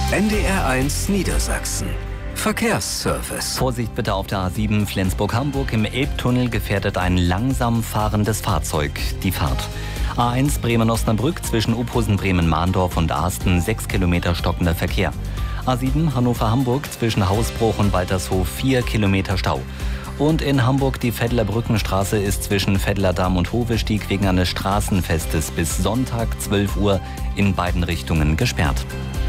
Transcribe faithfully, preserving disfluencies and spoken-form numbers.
N D R eins Niedersachsen. Verkehrsservice. Vorsicht bitte auf der A sieben Flensburg-Hamburg. Im Elbtunnel gefährdet ein langsam fahrendes Fahrzeug die Fahrt. A eins Bremen-Osnabrück zwischen Uphusen-Bremen-Mahndorf und Ahsten sechs Kilometer stockender Verkehr. A sieben Hannover-Hamburg zwischen Hausbruch und Waltershof vier Kilometer Stau. Und in Hamburg die Veddler Brückenstraße ist zwischen Veddlerdamm und Hovestieg wegen eines Straßenfestes bis Sonntag zwölf Uhr in beiden Richtungen gesperrt.